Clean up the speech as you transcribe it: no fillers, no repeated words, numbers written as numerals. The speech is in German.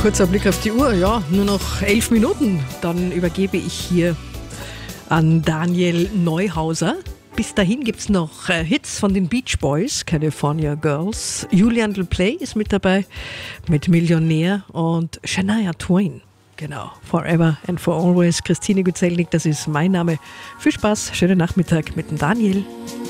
Kurzer Blick auf die Uhr, ja, nur noch 11 Minuten. Dann übergebe ich hier an Daniel Neuhauser. Bis dahin gibt es noch Hits von den Beach Boys, California Girls. Julian Del Play ist mit dabei, mit Millionär und Shania Twain. Genau, Forever and for Always. Christine Güzelnik, das ist mein Name. Viel Spaß, schönen Nachmittag mit dem Daniel.